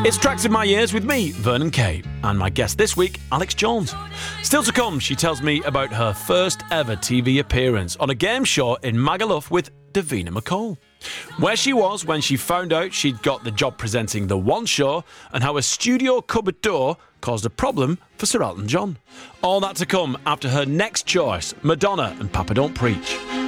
It's Tracks in My Ears with me, Vernon Kay, and my guest this week, Alex Jones. Still to come, she tells me about her first ever TV appearance on a game show in Magaluf with Davina McCall, where she was when she found out she'd got the job presenting The One Show, and how a studio cupboard door caused a problem for Sir Elton John. All that to come after her next choice, Madonna and Papa Don't Preach.